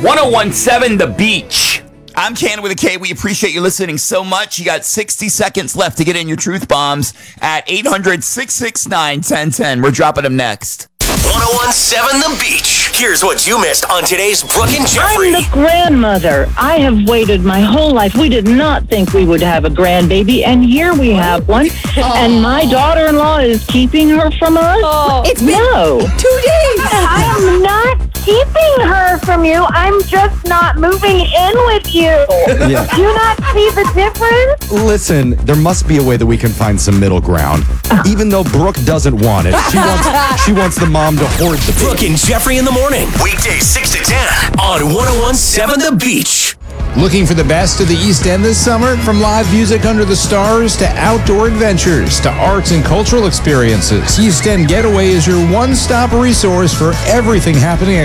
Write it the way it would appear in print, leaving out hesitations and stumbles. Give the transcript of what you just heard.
1017 The Beach. I'm Ken with a K. We appreciate you listening so much. You got 60 seconds left to get in your truth bombs at 800-669-1010. We're dropping them next. 1017 The Beach. Here's what you missed on today's Brooke and Jeffrey. I'm the grandmother. I have waited my whole life. We did not think we would have a grandbaby, and here we have one. And my daughter-in-law is keeping her from us? It's been 2 days. I am not keeping her from you. I'm just not moving in with you. Yeah. Do you not see the difference? Listen, there must be a way that we can find some middle ground. Even though Brooke doesn't want it, she wants the mom to hoard the Brooke baby. and Jeffrey in the morning. Weekdays 6 to 10 on 1017 The Beach. Looking for the best of the East End this summer? From live music under the stars to outdoor adventures to arts and cultural experiences, East End Getaway is your one-stop resource for everything happening